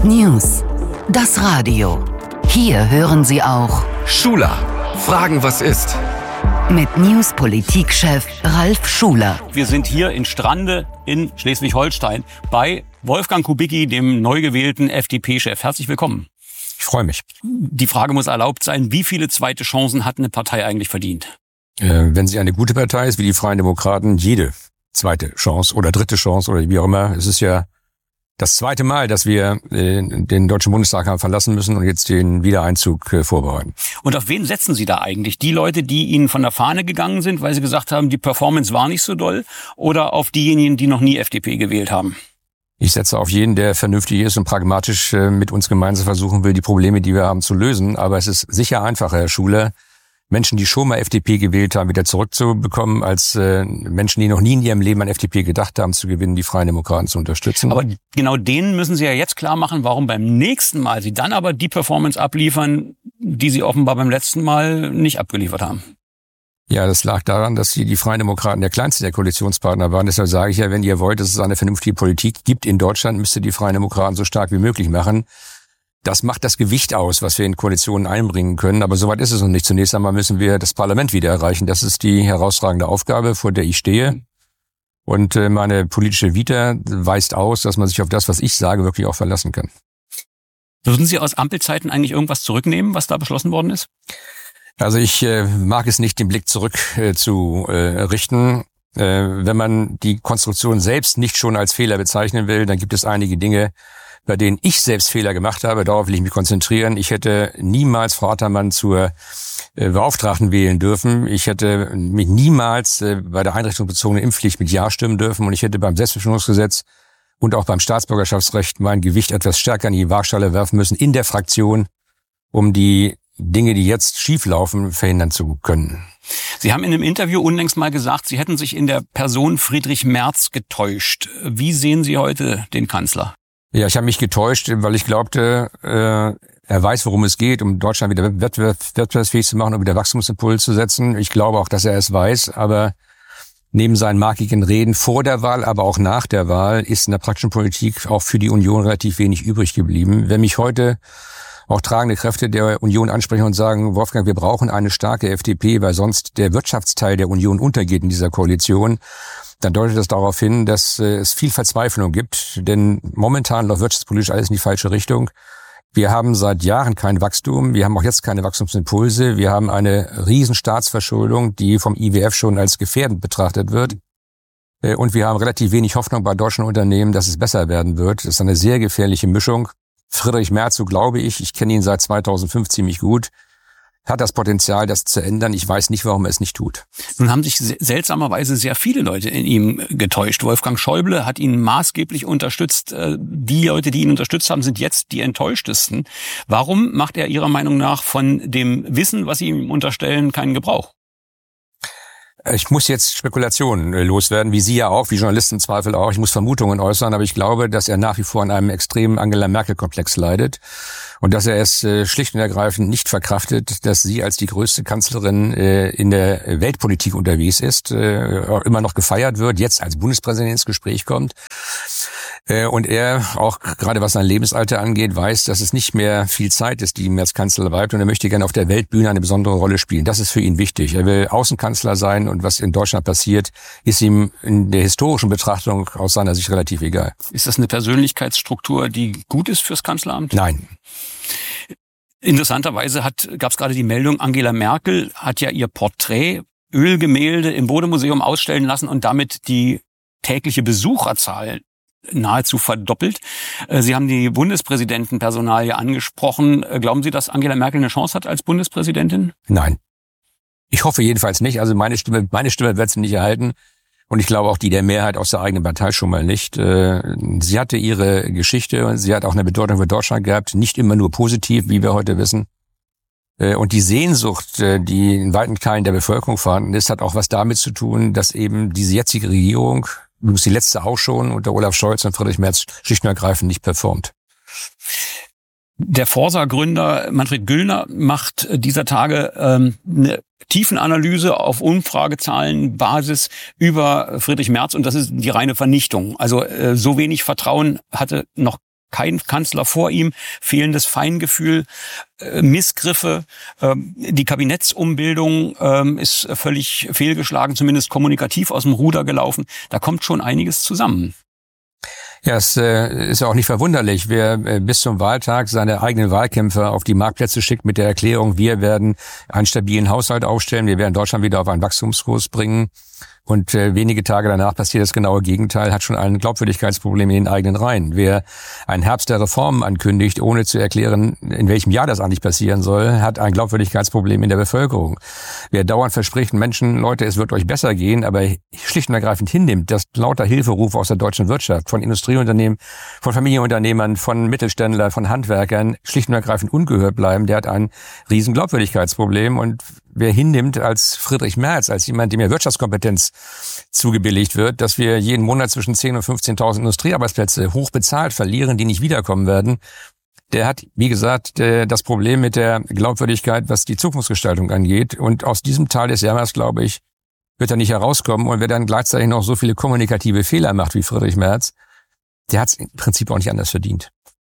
News. Das Radio. Hier hören Sie auch Schuler. Fragen, was ist? Mit News-Politikchef Ralf Schuler. Wir sind hier in Strande in Schleswig-Holstein bei Wolfgang Kubicki, dem neu gewählten FDP-Chef. Herzlich willkommen. Ich freue mich. Die Frage muss erlaubt sein, wie viele zweite Chancen hat eine Partei eigentlich verdient? Wenn sie eine gute Partei ist, wie die Freien Demokraten, jede zweite Chance oder dritte Chance oder wie auch immer. Es ist ja das zweite Mal, dass wir den Deutschen Bundestag haben verlassen müssen und jetzt den Wiedereinzug vorbereiten. Und auf wen setzen Sie da eigentlich? Die Leute, die Ihnen von der Fahne gegangen sind, weil Sie gesagt haben, die Performance war nicht so doll? Oder auf diejenigen, die noch nie FDP gewählt haben? Ich setze auf jeden, der vernünftig ist und pragmatisch mit uns gemeinsam versuchen will, die Probleme, die wir haben, zu lösen. Aber es ist sicher einfacher, Herr Schuler, Menschen, die schon mal FDP gewählt haben, wieder zurückzubekommen, als Menschen, die noch nie in ihrem Leben an FDP gedacht haben, zu gewinnen, die Freien Demokraten zu unterstützen. Aber genau denen müssen Sie ja jetzt klar machen, warum beim nächsten Mal Sie dann aber die Performance abliefern, die Sie offenbar beim letzten Mal nicht abgeliefert haben. Ja, das lag daran, dass die Freien Demokraten der kleinste der Koalitionspartner waren. Deshalb sage ich ja, wenn ihr wollt, dass es eine vernünftige Politik gibt in Deutschland, müsst ihr die Freien Demokraten so stark wie möglich machen. Das macht das Gewicht aus, was wir in Koalitionen einbringen können. Aber soweit ist es noch nicht. Zunächst einmal müssen wir das Parlament wieder erreichen. Das ist die herausragende Aufgabe, vor der ich stehe. Und meine politische Vita weist aus, dass man sich auf das, was ich sage, wirklich auch verlassen kann. Würden Sie aus Ampelzeiten eigentlich irgendwas zurücknehmen, was da beschlossen worden ist? Also ich mag es nicht, den Blick zurück zu richten. Wenn man die Konstruktion selbst nicht schon als Fehler bezeichnen will, dann gibt es einige Dinge, bei denen ich selbst Fehler gemacht habe. Darauf will ich mich konzentrieren. Ich hätte niemals Frau Attermann zur Beauftragten wählen dürfen. Ich hätte mich niemals bei der einrichtungsbezogenen Impfpflicht mit Ja stimmen dürfen. Und ich hätte beim Selbstbestimmungsgesetz und auch beim Staatsbürgerschaftsrecht mein Gewicht etwas stärker in die Waagschale werfen müssen in der Fraktion, um die Dinge, die jetzt schieflaufen, verhindern zu können. Sie haben in einem Interview unlängst mal gesagt, Sie hätten sich in der Person Friedrich Merz getäuscht. Wie sehen Sie heute den Kanzler? Ja, ich habe mich getäuscht, weil ich glaubte, er weiß, worum es geht, um Deutschland wieder wettbewerbsfähig zu machen und wieder Wachstumsimpuls zu setzen. Ich glaube auch, dass er es weiß, aber neben seinen markigen Reden vor der Wahl, aber auch nach der Wahl, ist in der praktischen Politik auch für die Union relativ wenig übrig geblieben. Wenn mich heute auch tragende Kräfte der Union ansprechen und sagen, Wolfgang, wir brauchen eine starke FDP, weil sonst der Wirtschaftsteil der Union untergeht in dieser Koalition, dann deutet das darauf hin, dass es viel Verzweiflung gibt. Denn momentan läuft wirtschaftspolitisch alles in die falsche Richtung. Wir haben seit Jahren kein Wachstum. Wir haben auch jetzt keine Wachstumsimpulse. Wir haben eine riesen Staatsverschuldung, die vom IWF schon als gefährdend betrachtet wird. Und wir haben relativ wenig Hoffnung bei deutschen Unternehmen, dass es besser werden wird. Das ist eine sehr gefährliche Mischung. Friedrich Merz, so glaube ich kenne ihn seit 2005 ziemlich gut, hat das Potenzial, das zu ändern. Ich weiß nicht, warum er es nicht tut. Nun haben sich seltsamerweise sehr viele Leute in ihm getäuscht. Wolfgang Schäuble hat ihn maßgeblich unterstützt. Die Leute, die ihn unterstützt haben, sind jetzt die enttäuschtesten. Warum macht er Ihrer Meinung nach von dem Wissen, was Sie ihm unterstellen, keinen Gebrauch? Ich muss jetzt Spekulationen loswerden, wie Sie ja auch, wie Journalisten im Zweifel auch. Ich muss Vermutungen äußern, aber ich glaube, dass er nach wie vor an einem extremen Angela-Merkel-Komplex leidet und dass er es schlicht und ergreifend nicht verkraftet, dass sie als die größte Kanzlerin in der Weltpolitik unterwegs ist, immer noch gefeiert wird, jetzt als Bundespräsident ins Gespräch kommt. Und er, auch gerade was sein Lebensalter angeht, weiß, dass es nicht mehr viel Zeit ist, die ihm als Kanzler bleibt. Und er möchte gerne auf der Weltbühne eine besondere Rolle spielen. Das ist für ihn wichtig. Er will Außenkanzler sein und was in Deutschland passiert, ist ihm in der historischen Betrachtung aus seiner Sicht relativ egal. Ist das eine Persönlichkeitsstruktur, die gut ist fürs Kanzleramt? Nein. Interessanterweise gab es gerade die Meldung, Angela Merkel hat ja ihr Porträt, Ölgemälde im Bode-Museum ausstellen lassen und damit die tägliche Besucherzahl nahezu verdoppelt. Sie haben die Bundespräsidentenpersonalie angesprochen. Glauben Sie, dass Angela Merkel eine Chance hat als Bundespräsidentin? Nein. Ich hoffe jedenfalls nicht. Also meine Stimme wird sie nicht erhalten. Und ich glaube auch die der Mehrheit aus der eigenen Partei schon mal nicht. Sie hatte ihre Geschichte und sie hat auch eine Bedeutung für Deutschland gehabt. Nicht immer nur positiv, wie wir heute wissen. Und die Sehnsucht, die in weiten Teilen der Bevölkerung vorhanden ist, hat auch was damit zu tun, dass eben diese jetzige Regierung, übrigens die letzte auch schon, unter Olaf Scholz und Friedrich Merz schlicht und ergreifend nicht performt. Der Forsa-Gründer Manfred Güllner macht dieser Tage eine Tiefenanalyse auf Umfragezahlenbasis über Friedrich Merz und das ist die reine Vernichtung. Also so wenig Vertrauen hatte noch kein Kanzler vor ihm, fehlendes Feingefühl, Missgriffe, die Kabinettsumbildung ist völlig fehlgeschlagen, zumindest kommunikativ aus dem Ruder gelaufen. Da kommt schon einiges zusammen. Ja, es ist ja auch nicht verwunderlich, wer bis zum Wahltag seine eigenen Wahlkämpfer auf die Marktplätze schickt mit der Erklärung, wir werden einen stabilen Haushalt aufstellen, wir werden Deutschland wieder auf einen Wachstumskurs bringen. Und wenige Tage danach passiert das genaue Gegenteil, hat schon ein Glaubwürdigkeitsproblem in den eigenen Reihen. Wer einen Herbst der Reformen ankündigt, ohne zu erklären, in welchem Jahr das eigentlich passieren soll, hat ein Glaubwürdigkeitsproblem in der Bevölkerung. Wer dauernd verspricht, Menschen, Leute, es wird euch besser gehen, aber schlicht und ergreifend hinnimmt, dass lauter Hilferufe aus der deutschen Wirtschaft, von Industrieunternehmen, von Familienunternehmern, von Mittelständlern, von Handwerkern schlicht und ergreifend ungehört bleiben, der hat ein riesen Glaubwürdigkeitsproblem. Und wer hinnimmt als Friedrich Merz, als jemand, dem ja Wirtschaftskompetenz zugebilligt wird, dass wir jeden Monat zwischen 10.000 und 15.000 Industriearbeitsplätze hoch bezahlt verlieren, die nicht wiederkommen werden, der hat, wie gesagt, das Problem mit der Glaubwürdigkeit, was die Zukunftsgestaltung angeht. Und aus diesem Teil des Jammers, glaube ich, wird er nicht herauskommen. Und wer dann gleichzeitig noch so viele kommunikative Fehler macht wie Friedrich Merz, der hat es im Prinzip auch nicht anders verdient.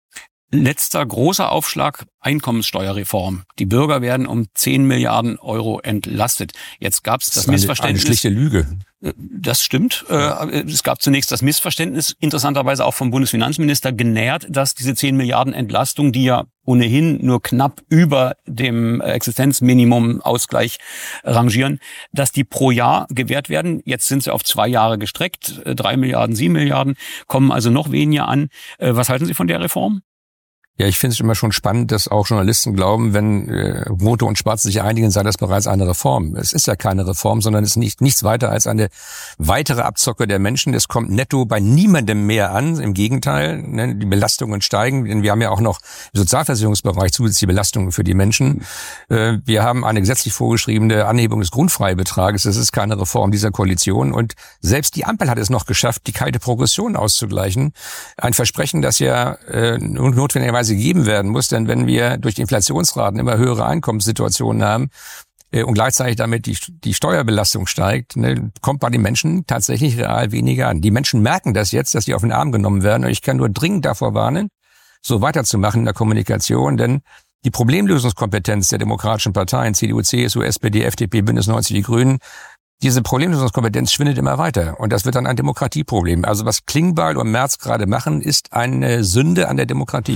Letzter großer Aufschlag, Einkommenssteuerreform. Die Bürger werden um 10 Milliarden Euro entlastet. Jetzt gab es das Missverständnis. Eine schlichte Lüge. Das stimmt. Es gab zunächst das Missverständnis, interessanterweise auch vom Bundesfinanzminister genährt, dass diese 10 Milliarden Entlastung, die ja ohnehin nur knapp über dem Existenzminimum-Ausgleich rangieren, dass die pro Jahr gewährt werden. Jetzt sind sie auf 2 Jahre gestreckt. 3 Milliarden, 7 Milliarden, kommen also noch weniger an. Was halten Sie von der Reform? Ja, ich finde es immer schon spannend, dass auch Journalisten glauben, wenn Rote und Schwarze sich einigen, sei das bereits eine Reform. Es ist ja keine Reform, sondern es ist nichts weiter als eine weitere Abzocke der Menschen. Es kommt netto bei niemandem mehr an. Im Gegenteil, ne, die Belastungen steigen, denn wir haben ja auch noch im Sozialversicherungsbereich zusätzliche Belastungen für die Menschen. Wir haben eine gesetzlich vorgeschriebene Anhebung des Grundfreibetrages. Das ist keine Reform dieser Koalition. Und selbst die Ampel hat es noch geschafft, die kalte Progression auszugleichen. Ein Versprechen, das ja notwendigerweise gegeben werden muss, denn wenn wir durch die Inflationsraten immer höhere Einkommenssituationen haben und gleichzeitig damit die Steuerbelastung steigt, ne, kommt bei den Menschen tatsächlich real weniger an. Die Menschen merken das jetzt, dass sie auf den Arm genommen werden, und ich kann nur dringend davor warnen, so weiterzumachen in der Kommunikation, denn die Problemlösungskompetenz der demokratischen Parteien, CDU, CSU, SPD, FDP, Bündnis 90, die Grünen, diese Problemlösungskompetenz schwindet immer weiter, und das wird dann ein Demokratieproblem. Also was Klingbeil und Merz gerade machen, ist eine Sünde an der Demokratie.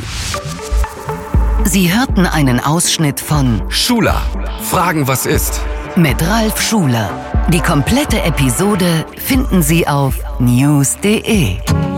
Sie hörten einen Ausschnitt von Schuler, Fragen, was ist? mit Ralf Schuler. Die komplette Episode finden Sie auf news.de.